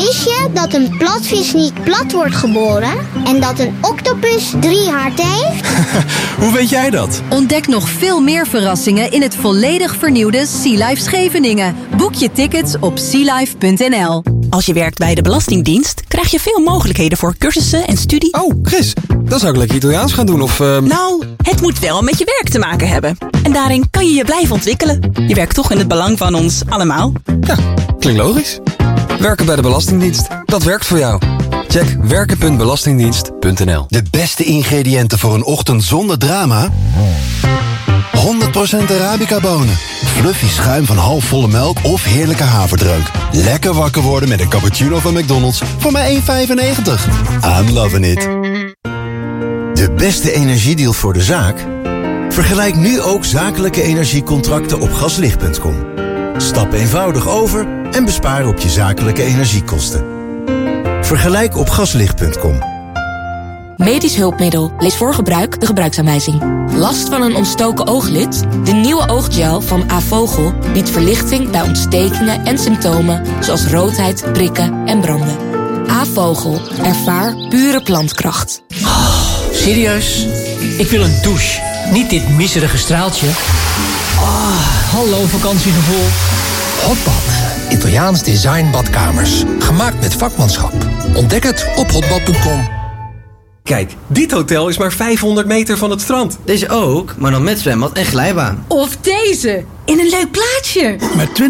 Wist je dat een platvis niet plat wordt geboren en dat een octopus 3 harten heeft? Hoe weet jij dat? Ontdek nog veel meer verrassingen in het volledig vernieuwde Sea Life Scheveningen. Boek je tickets op sealife.nl. Als je werkt bij de Belastingdienst, krijg je veel mogelijkheden voor cursussen en studie. Oh, Chris, dan zou ik lekker Italiaans gaan doen of... Nou, het moet wel met je werk te maken hebben. En daarin kan je je blijven ontwikkelen. Je werkt toch in het belang van ons allemaal. Ja, klinkt logisch. Werken bij de Belastingdienst, dat werkt voor jou. Check werken.belastingdienst.nl. De beste ingrediënten voor een ochtend zonder drama? 100% Arabica bonen. Fluffy schuim van halfvolle melk of heerlijke haverdrank. Lekker wakker worden met een cappuccino van McDonald's voor maar €1,95. I'm loving it. De beste energiedeal voor de zaak? Vergelijk nu ook zakelijke energiecontracten op gaslicht.com. Stap eenvoudig over en bespaar op je zakelijke energiekosten. Vergelijk op gaslicht.com. Medisch hulpmiddel. Lees voor gebruik de gebruiksaanwijzing. Last van een ontstoken ooglid? De nieuwe ooggel van Avogel biedt verlichting bij ontstekingen en symptomen zoals roodheid, prikken en branden. Avogel. Ervaar pure plantkracht. Oh, serieus? Ik wil een douche. Niet dit miserige straaltje. Hallo vakantiegevoel. Hotbad. Italiaans design badkamers. Gemaakt met vakmanschap. Ontdek het op hotbad.com. Kijk, dit hotel is maar 500 meter van het strand. Deze ook, maar dan met zwembad en glijbaan. Of deze, in een leuk plaatsje. Met